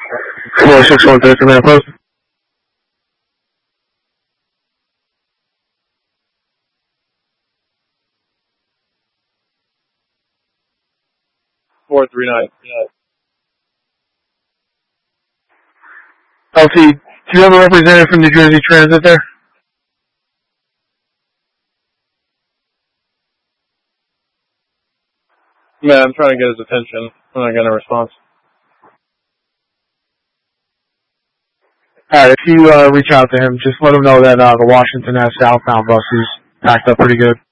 4613, command post. Four three nine. Yeah. LT, do you have a representative from New Jersey Transit there? Man, I'm trying to get his attention. I'm not getting a response. Alright, if you reach out to him, just let him know that the Washington Ave southbound bus is packed up pretty good.